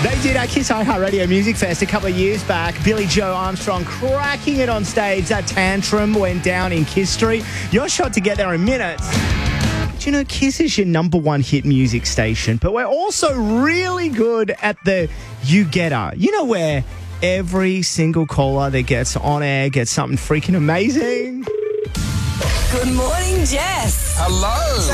They did our Kiss iHeartRadio Music Fest a couple of years back. Billy Joe Armstrong cracking it on stage. That tantrum went down in Kiss Street. Your shot to get there in minutes. But you know, Kiss is your number one hit music station, but we're also really good at the You Get Her. You know, where every single caller that gets on air gets something freaking amazing. Good morning, Jess. Hello.